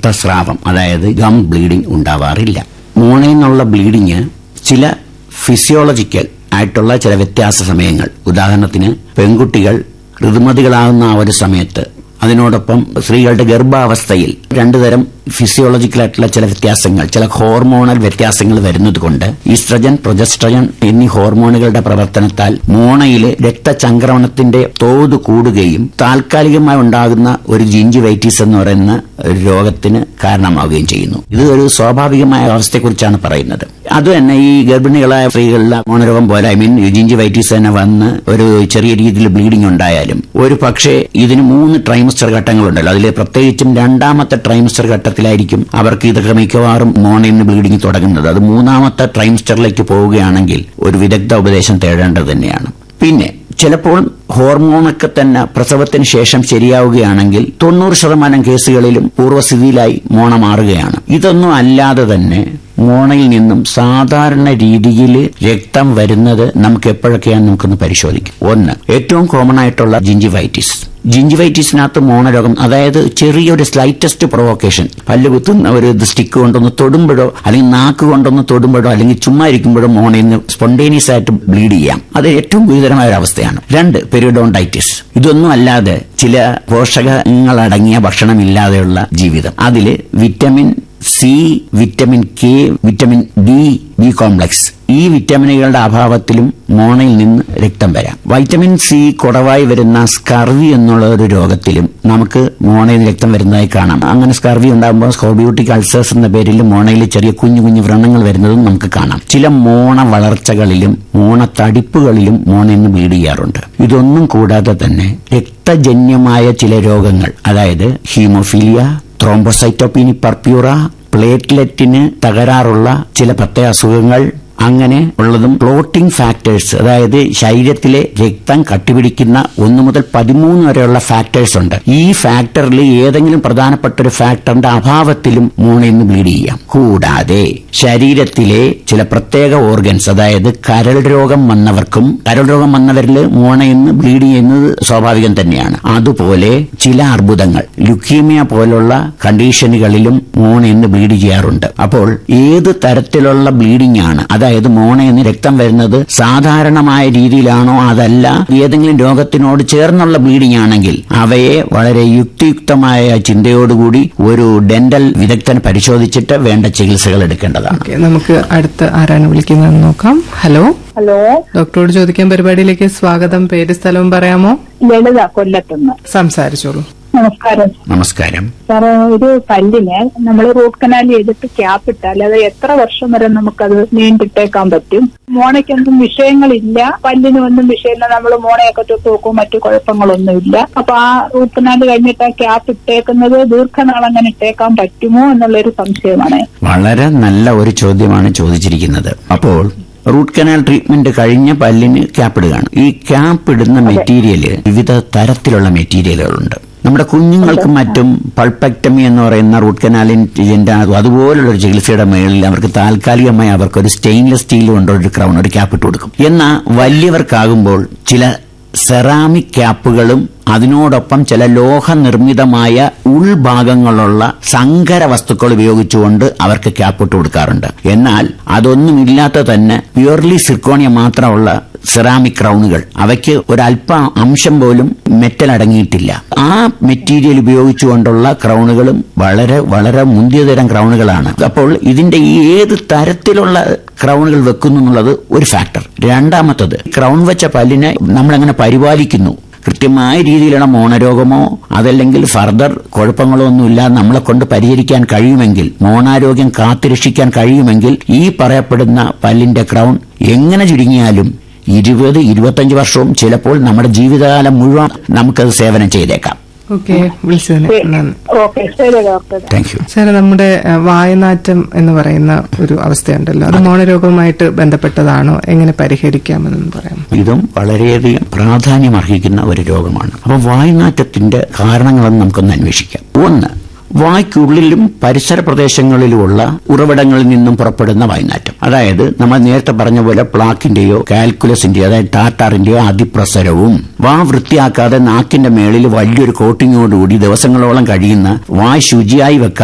രക്തസ്രാവം, അതായത് gum bleeding ഉണ്ടാവാറില്ല. മോണയിൽ നിന്നുള്ള ബ്ലീഡിങ് ചില ഫിസിയോളജിക്കൽ ആയിട്ടുള്ള ചില വ്യത്യാസ സമയങ്ങൾ, ഉദാഹരണത്തിന് പെൺകുട്ടികൾ ഋതുമതികളാകുന്ന ആ ഒരു സമയത്ത്, അതിനോടൊപ്പം സ്ത്രീകളുടെ ഗർഭാവസ്ഥയിൽ രണ്ടുതരം ഫിസിയോളജിക്കലായിട്ടുള്ള ചില വ്യത്യാസങ്ങൾ, ചില ഹോർമോണൽ വ്യത്യാസങ്ങൾ വരുന്നതുകൊണ്ട് ഈസ്ട്രജൻ, പ്രൊജസ്ട്രജൻ എന്നീ ഹോർമോണുകളുടെ പ്രവർത്തനത്താൽ മോണയിലെ രക്തചംക്രമണത്തിന്റെ തോത് കൂടുകയും താൽക്കാലികമായി ഉണ്ടാകുന്ന ഒരു ജിഞ്ചിവൈറ്റിസ് എന്ന് പറയുന്ന ഒരു രോഗത്തിന് കാരണമാവുകയും ചെയ്യുന്നു. ഇത് ഒരു സ്വാഭാവികമായ അവസ്ഥയെക്കുറിച്ചാണ് പറയുന്നത്. അതുതന്നെ ഈ ഗർഭിണികളായ സ്ത്രീകളിലെ മോണരോഗം പോലെ ജിഞ്ചിവൈറ്റിസ് തന്നെ വന്ന് ഒരു ചെറിയ രീതിയിൽ ബ്ലീഡിംഗ് ഉണ്ടായാലും ഒരു പക്ഷേ ഇതിന് 3 ട്രൈമസ്റ്റർ ഘട്ടങ്ങളുണ്ടല്ലോ. അതിൽ പ്രത്യേകിച്ചും രണ്ടാമത്തെ ട്രൈമസ്റ്റർ ഘട്ടത്തിലായിരിക്കും അവർക്ക് ഇതൊക്കെ മിക്കവാറും മോണയിൽ നിന്ന് ബ്ലീഡിംഗ് തുടങ്ങുന്നത്. അത് 3ാമത്തെ ട്രൈമസ്റ്ററിലേക്ക് പോവുകയാണെങ്കിൽ ഒരു വിദഗ്ധ ഉപദേശം തേടേണ്ടത് തന്നെയാണ്. പിന്നെ ചിലപ്പോൾ ഹോർമോണൊക്കെ തന്നെ പ്രസവത്തിന് ശേഷം ശരിയാവുകയാണെങ്കിൽ 90% കേസുകളിലും പൂർവ്വസ്ഥിതിയിലായി മോണ മാറുകയാണ്. ഇതൊന്നും അല്ലാതെ തന്നെ മോണയിൽ നിന്നും സാധാരണ രീതിയിൽ രക്തം വരുന്നത് നമുക്ക് എപ്പോഴൊക്കെയാണ് നമുക്കൊന്ന് പരിശോധിക്കാം. ഒന്ന്, ഏറ്റവും കോമൺ ആയിട്ടുള്ള ജിഞ്ചിവൈറ്റിസിനകത്ത് മോണരോഗം, അതായത് ചെറിയൊരു സ്ലൈറ്റസ്റ്റ് പ്രൊവോക്കേഷൻ, പല്ല് കുത്തുന്ന ഒരു സ്റ്റിക്ക് കൊണ്ടൊന്ന് തൊടുമ്പോഴോ അല്ലെങ്കിൽ നാക്ക് കൊണ്ടൊന്ന് തൊടുമ്പോഴോ അല്ലെങ്കിൽ ചുമ്മാ ഇരിക്കുമ്പോഴോ മോണയിൽ നിന്ന് സ്പോണ്ടേനിയസ് ആയിട്ട് ബ്ലീഡ് ചെയ്യാം. അത് ഏറ്റവും ഗുരുതരമായ ഒരു അവസ്ഥയാണ്. 2, പെരിഡോണ്ടൈറ്റിസ്. ഇതൊന്നും അല്ലാതെ ചില പോഷകങ്ങളടങ്ങിയ ഭക്ഷണമില്ലാതെയുള്ള ജീവിതം, അതിൽ vitamin C, vitamin K, vitamin D, B complex, ഈ വിറ്റമിനുകളുടെ അഭാവത്തിലും മോണയിൽ നിന്ന് രക്തം വരാം. വൈറ്റമിൻ സി കുറവായി വരുന്ന സ്കർവി എന്നുള്ള ഒരു രോഗത്തിലും നമുക്ക് മോണയിൽ രക്തം വരുന്നതായി കാണാം. അങ്ങനെ സ്കർവി ഉണ്ടാകുമ്പോൾ സ്കോർബിയോട്ടിക് അൾസേഴ്സ് എന്ന പേരിൽ മോണയിൽ ചെറിയ കുഞ്ഞു കുഞ്ഞു വ്രണങ്ങൾ വരുന്നതും നമുക്ക് കാണാം. ചില മോണ വളർച്ചകളിലും മോണ തടിപ്പുകളിലും മോണയിൽ നിന്ന് ബ്ലീഡ് ചെയ്യാറുണ്ട്. ഇതൊന്നും കൂടാതെ തന്നെ രക്തജന്യമായ ചില രോഗങ്ങൾ, അതായത് ഹീമോഫീലിയ, ത്രോംബോസൈറ്റോപീനി പർപ്യൂറ, പ്ലേറ്റ്ലെറ്റിന് തകരാറുള്ള ചില പ്രത്യേക അസുഖങ്ങൾ, അങ്ങനെ ഉള്ളതും ക്ലോട്ടിംഗ് ഫാക്ടേഴ്സ്, അതായത് ശരീരത്തിലെ രക്തം കട്ടിപിടിക്കുന്ന 1 മുതൽ 13 വരെയുള്ള ഫാക്ടേഴ്സ് ഉണ്ട്. ഈ ഫാക്ടറിൽ ഏതെങ്കിലും പ്രധാനപ്പെട്ട ഒരു ഫാക്ടറിന്റെ അഭാവത്തിലും മോണയിൽ നിന്ന് ബ്ലീഡ് ചെയ്യാം. കൂടാതെ ശരീരത്തിലെ ചില പ്രത്യേക ഓർഗൻസ്, അതായത് കരൾ രോഗം വന്നവരിൽ മോണയിൽ നിന്ന് ബ്ലീഡ് ചെയ്യുന്നത് സ്വാഭാവികം തന്നെയാണ്. അതുപോലെ ചില അർബുദങ്ങൾ, ലുക്കീമിയ പോലുള്ള കണ്ടീഷനുകളിലും മോണയിൽ നിന്ന് ബ്ലീഡ് ചെയ്യാറുണ്ട്. അപ്പോൾ ഏത് തരത്തിലുള്ള ബ്ലീഡിംഗ് ആണ്, അതായത് മോണയിൽ നിന്ന് രക്തം വരുന്നത് സാധാരണമായ രീതിയിലാണോ അതല്ല ഏതെങ്കിലും രോഗത്തിനോട് ചേർന്നുള്ള ബ്ലീഡിംഗ് ആണെങ്കിൽ അവയെ വളരെ യുക്തിയുക്തമായ ചിന്തയോടുകൂടി ഒരു ഡെന്റൽ വിദഗ്ധൻ പരിശോധിച്ചിട്ട് വേണ്ട ചികിത്സകൾ എടുക്കേണ്ടതാണ്. നമുക്ക് അടുത്ത് ആരാണ് വിളിക്കുന്നതെന്ന് നോക്കാം. ഹലോ, ഡോക്ടറോട് ചോദിക്കാൻ പരിപാടിയിലേക്ക് സ്വാഗതം. പേര് സ്ഥലവും പറയാമോ? ലളിത, കൊല്ലത്തുനിന്ന്. സംസാരിച്ചോളൂ. നമസ്കാരം സാറേ, ഒരു പല്ലിന് നമ്മൾ റൂട്ട് കനാൽ ചെയ്തിട്ട് ക്യാപ്പ് ഇട്ടാൽ അത് എത്ര വർഷം വരെ നമുക്കത് നീണ്ടിട്ടേക്കാൻ പറ്റും? മോണയ്ക്കൊന്നും വിഷയങ്ങളില്ല, പല്ലിനൊന്നും വിഷയമില്ല, നമ്മൾ മോണയൊക്കെ തൊട്ട് നോക്കും, മറ്റു കുഴപ്പങ്ങളൊന്നുമില്ല. അപ്പൊ ആ റൂട്ട് കനാൽ കഴിഞ്ഞിട്ട് ആ ക്യാപ്പ് ഇട്ടേക്കുന്നത് ദീർഘനാൾ അങ്ങനെ ഇട്ടേക്കാൻ പറ്റുമോ എന്നുള്ളൊരു സംശയമാണ്. വളരെ നല്ല ഒരു ചോദ്യമാണ് ചോദിച്ചിരിക്കുന്നത്. അപ്പോൾ റൂട്ട് കനാൽ ട്രീറ്റ്മെന്റ് കഴിഞ്ഞ പല്ലിന് ക്യാപ്പ് ഇടുകയാണ്. ഈ ക്യാപ്പ് ഇടുന്ന മെറ്റീരിയല് വിവിധ തരത്തിലുള്ള മെറ്റീരിയലുകളുണ്ട്. നമ്മുടെ കുഞ്ഞുങ്ങൾക്ക് മറ്റും പൾപ്പക്ടമി എന്ന് പറയുന്ന റൂട്ട് കനാലിന്റെ അതുപോലുള്ള ഒരു ചികിത്സയുടെ മേളിൽ അവർക്ക് താൽക്കാലികമായി അവർക്കൊരു സ്റ്റെയിൻലെസ് സ്റ്റീൽ കൊണ്ടൊരു ക്രൗൺ, ഒരു ക്യാപ്പ് ഇട്ട് കൊടുക്കും. എന്നാൽ വലിയവർക്കാകുമ്പോൾ ചില സെറാമിക് ക്യാപ്പുകളും അതിനോടൊപ്പം ചില ലോഹനിർമ്മിതമായ ഉൾഭാഗങ്ങളുള്ള സങ്കര വസ്തുക്കൾ ഉപയോഗിച്ചുകൊണ്ട് അവർക്ക് ക്യാപ്പ് ഇട്ട് കൊടുക്കാറുണ്ട്. എന്നാൽ അതൊന്നുമില്ലാത്ത തന്നെ പ്യുവർലി സിർക്കോണിയ മാത്രമുള്ള സെറാമിക് ക്രൗണുകൾ, അവയ്ക്ക് ഒരല്പ അംശം പോലും മെറ്റൽ അടങ്ങിയിട്ടില്ല. ആ മെറ്റീരിയൽ ഉപയോഗിച്ചുകൊണ്ടുള്ള ക്രൗണുകളും വളരെ വളരെ മുന്തിയതരം ക്രൗണുകളാണ്. അപ്പോൾ ഇതിന്റെ ഈ ഏത് തരത്തിലുള്ള ക്രൗണുകൾ വെക്കുന്നു എന്നുള്ളത് ഒരു ഫാക്ടർ. രണ്ടാമത്തത്, ക്രൗൺ വെച്ച പല്ലിനെ നമ്മളെങ്ങനെ പരിപാലിക്കുന്നു, കൃത്യമായ രീതിയിലുള്ള മോണരോഗമോ അതല്ലെങ്കിൽ ഫർദർ കുഴപ്പങ്ങളോ ഒന്നുമില്ലാതെ നമ്മളെ കൊണ്ട് പരിഹരിക്കാൻ കഴിയുമെങ്കിൽ, മോണാരോഗ്യം കാത്തുരക്ഷിക്കാൻ കഴിയുമെങ്കിൽ ഈ പറയപ്പെടുന്ന പല്ലിന്റെ ക്രൗൺ എങ്ങനെ ചുരുങ്ങിയാലും 20-25 വർഷവും ചിലപ്പോൾ നമ്മുടെ ജീവിതകാലം മുഴുവൻ നമുക്കത് സേവനം ചെയ്തേക്കാം. സാർ, നമ്മുടെ വായനാറ്റം എന്ന് പറയുന്ന ഒരു അവസ്ഥയുണ്ടല്ലോ, അത് മോണരോഗവുമായിട്ട് ബന്ധപ്പെട്ടതാണോ? എങ്ങനെ പരിഹരിക്കാമെന്ന് പറയാം? ഇതും വളരെയധികം പ്രാധാന്യം അർഹിക്കുന്ന ഒരു രോഗമാണ്. അപ്പൊ വായനാറ്റത്തിന്റെ കാരണങ്ങളെന്ന് നമുക്കൊന്ന് അന്വേഷിക്കാം. ഒന്ന്, വായ്ക്കുള്ളിലും പരിസര പ്രദേശങ്ങളിലുമുള്ള ഉറവിടങ്ങളിൽ നിന്നും പുറപ്പെടുന്ന വായ്നാറ്റം. അതായത് നമ്മൾ നേരത്തെ പറഞ്ഞ പോലെ പ്ലാക്കിന്റെയോ കാൽക്കുലസിന്റെയോ അതായത് ടാറ്റാറിന്റെയോ അതിപ്രസരവും വൃത്തിയാക്കാതെ നാക്കിന്റെ മേളിൽ വലിയൊരു കോട്ടിങ്ങോടുകൂടി ദിവസങ്ങളോളം കഴിയുന്ന വായ് ശുചിയായി വെക്കാൻ